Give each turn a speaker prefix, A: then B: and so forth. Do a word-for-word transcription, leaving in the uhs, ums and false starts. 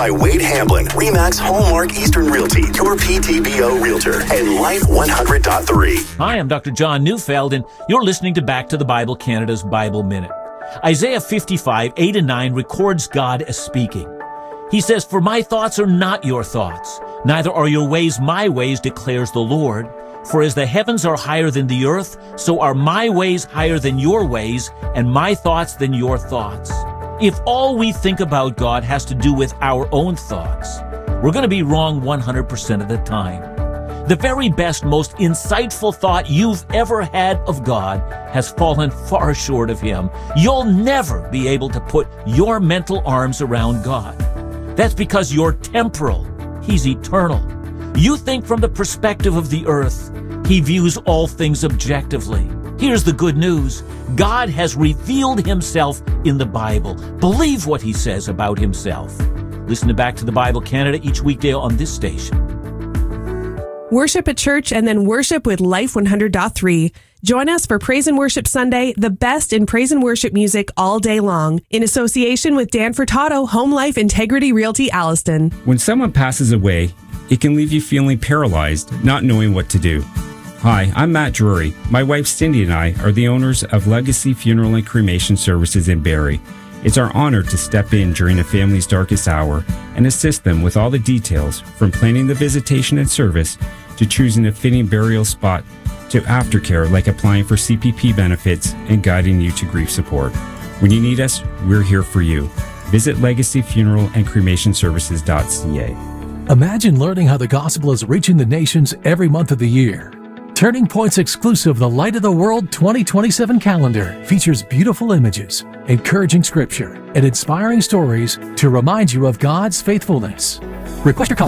A: by Wade Hamblin, RE/MAX Hallmark Eastern Realty, your P T B O Realtor, and Life one hundred point three.
B: Hi, I'm Doctor John Neufeld, and you're listening to Back to the Bible Canada's Bible Minute. Isaiah fifty-five, eight and nine records God as speaking. He says, "For my thoughts are not your thoughts, neither are your ways my ways, declares the Lord. For as the heavens are higher than the earth, so are my ways higher than your ways, and my thoughts than your thoughts." If all we think about God has to do with our own thoughts, we're going to be wrong one hundred percent of the time. The very best, most insightful thought you've ever had of God has fallen far short of Him. You'll never be able to put your mental arms around God. That's because you're temporal. He's eternal. You think from the perspective of the earth. He views all things objectively. Here's the good news. God has revealed Himself in the Bible. Believe what He says about Himself. Listen to Back to the Bible Canada each weekday on this station.
C: Worship at church and then worship with Life one hundred point three. Join us for Praise and Worship Sunday, the best in praise and worship music all day long, in association with Dan Furtado, Home Life Integrity Realty Alliston.
D: When someone passes away, it can leave you feeling paralyzed, not knowing what to do. Hi, I'm Matt Drury. My wife Cindy and I are the owners of Legacy Funeral and Cremation Services in Barrie. It's our honor to step in during a family's darkest hour and assist them with all the details, from planning the visitation and service to choosing a fitting burial spot to aftercare like applying for C P P benefits and guiding you to grief support. When you need us, we're here for you. Visit legacy funeral and cremation services dot c a.
E: Imagine learning how the gospel is reaching the nations every month of the year. Turning Point's exclusive The Light of the World twenty twenty-seven calendar features beautiful images, encouraging scripture, and inspiring stories to remind you of God's faithfulness. Request your copy